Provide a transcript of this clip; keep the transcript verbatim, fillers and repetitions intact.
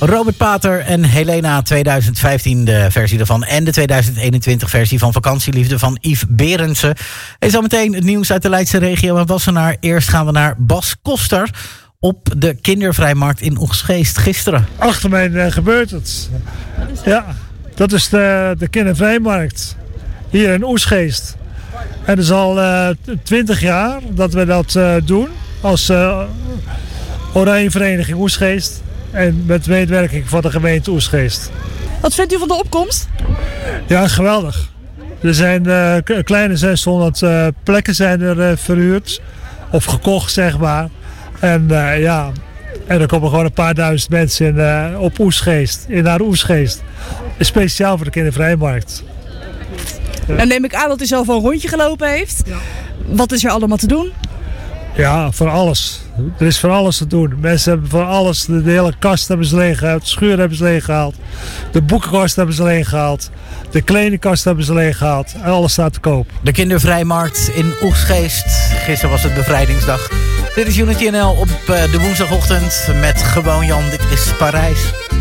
Robert Pater en Helena, twintig vijftien de versie ervan. En de tweeduizend eenentwintig versie van Vakantieliefde van Yves Berendsen. En zometeen het nieuws uit de Leidse regio en Wassenaar. Eerst gaan we naar Bas Koster op de kindervrijmarkt in Oegstgeest gisteren. Achter mij uh, gebeurt het. Ja, dat is de, de kindervrijmarkt hier in Oegstgeest. En het is al twintig uh, jaar dat we dat uh, doen als uh, Oranje Vereniging Oegstgeest. En met medewerking van de gemeente Oegstgeest. Wat vindt u van de opkomst? Ja, geweldig. Er zijn uh, kleine zeshonderd uh, plekken zijn er uh, verhuurd. Of gekocht, zeg maar. En uh, ja, en er komen gewoon een paar duizend mensen in, uh, op Oegstgeest, in naar Oegstgeest. Speciaal voor de kindervrijmarkt. En neem ik aan dat u zelf al een rondje gelopen heeft. Ja. Wat is er allemaal te doen? Ja, van alles. Er is van alles te doen. Mensen hebben van alles. De, de hele kast hebben ze leeggehaald. De schuur hebben ze leeggehaald. De boekenkast hebben ze leeggehaald. De kledingkast hebben ze leeggehaald. En alles staat te koop. De kindervrijmarkt in Oegstgeest. Gisteren was het bevrijdingsdag. Dit is Unity N L op de woensdagochtend met Gewoon Jan. Dit is Parijs.